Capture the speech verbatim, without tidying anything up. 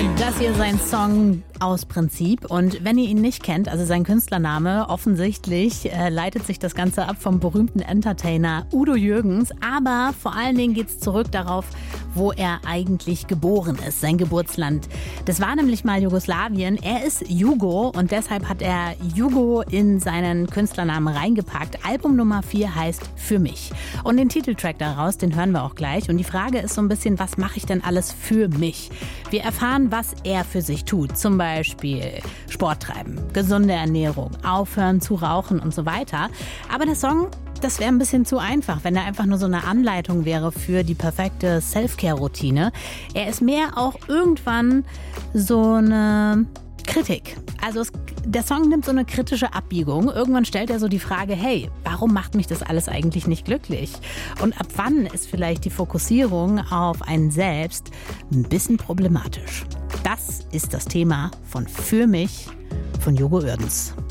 Das hier ist sein Song aus Prinzip. Und wenn ihr ihn nicht kennt, also sein Künstlername, offensichtlich äh, leitet sich das Ganze ab vom berühmten Entertainer Udo Jürgens. Aber vor allen Dingen geht es zurück darauf, wo er eigentlich geboren ist, sein Geburtsland. Das war nämlich mal Jugoslawien. Er ist Jugo und deshalb hat er Jugo in seinen Künstlernamen reingepackt. Album Nummer vier heißt Für mich. Und den Titeltrack daraus, den hören wir auch gleich. Und die Frage ist so ein bisschen, was mache ich denn alles für mich? Wir erfahren, was er für sich tut. Zum Beispiel Sport treiben, gesunde Ernährung, aufhören zu rauchen und so weiter. Aber der Song, das wäre ein bisschen zu einfach, wenn er einfach nur so eine Anleitung wäre für die perfekte Self-Care-Routine. Er ist mehr auch irgendwann so eine Kritik. Also es, der Song nimmt so eine kritische Abbiegung. Irgendwann stellt er so die Frage, hey, warum macht mich das alles eigentlich nicht glücklich? Und ab wann ist vielleicht die Fokussierung auf einen selbst ein bisschen problematisch? Das ist das Thema von Für mich von Jogo Ördens.